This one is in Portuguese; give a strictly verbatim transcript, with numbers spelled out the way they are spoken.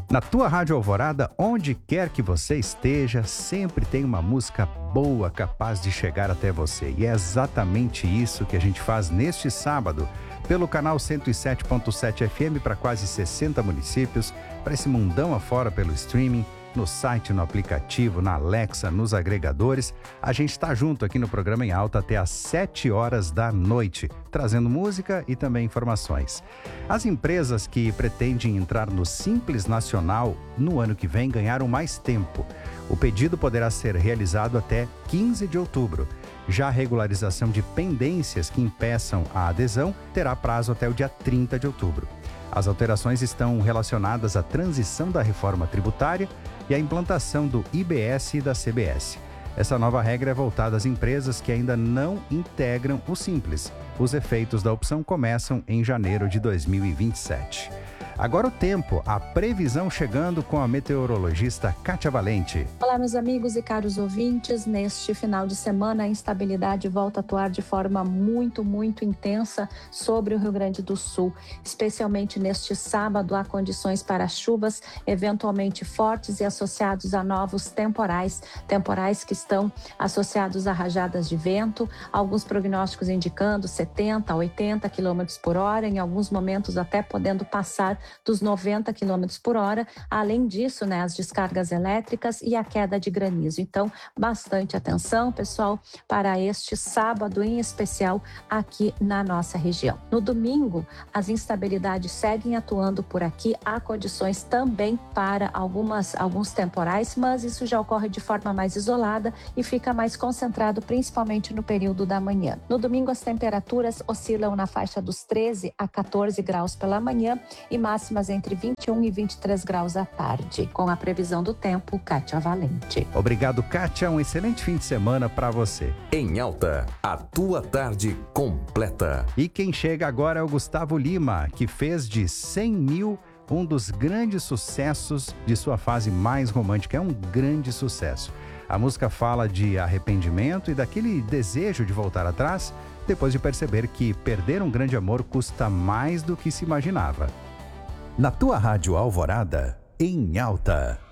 Na tua Rádio Alvorada, onde quer que você esteja, sempre tem uma música boa capaz de chegar até você. E é exatamente isso que a gente faz neste sábado, pelo canal cento e sete ponto sete F M para quase sessenta municípios, para esse mundão afora pelo streaming, no site, no aplicativo, na Alexa, nos agregadores. A gente está junto aqui no programa Em Alta até às sete horas da noite, trazendo música e também informações. As empresas que pretendem entrar no Simples Nacional no ano que vem ganharam mais tempo. O pedido poderá ser realizado até quinze de outubro. Já a regularização de pendências que impeçam a adesão terá prazo até o dia trinta de outubro. As alterações estão relacionadas à transição da reforma tributária e à implantação do I B S e da C B S. Essa nova regra é voltada às empresas que ainda não integram o Simples. Os efeitos da opção começam em janeiro de dois mil e vinte e sete. Agora o tempo, a previsão chegando com a meteorologista Kátia Valente. Olá, meus amigos e caros ouvintes. Neste final de semana, a instabilidade volta a atuar de forma muito, muito intensa sobre o Rio Grande do Sul. Especialmente neste sábado, há condições para chuvas eventualmente fortes e associados a novos temporais. Temporais que estão associados a rajadas de vento, alguns prognósticos indicando setenta a oitenta quilômetros por hora, em alguns momentos até podendo passar dos noventa quilômetros por hora. Além disso, né, as descargas elétricas e a queda de granizo. Então, bastante atenção, pessoal, para este sábado em especial aqui na nossa região. No domingo, as instabilidades seguem atuando por aqui. Há condições também para algumas, alguns temporais, mas isso já ocorre de forma mais isolada e fica mais concentrado principalmente no período da manhã. No domingo, as temperaturas oscilam na faixa dos treze a quatorze graus pela manhã e máximas entre vinte e um e vinte e três graus à tarde. Com a previsão do tempo, Kátia Valente. Obrigado, Kátia. Um excelente fim de semana para você. Em Alta, a tua tarde completa. E quem chega agora é o Gustavo Lima, que fez de cem mil um dos grandes sucessos de sua fase mais romântica. É um grande sucesso. A música fala de arrependimento e daquele desejo de voltar atrás, depois de perceber que perder um grande amor custa mais do que se imaginava. Na tua Rádio Alvorada, em Alta.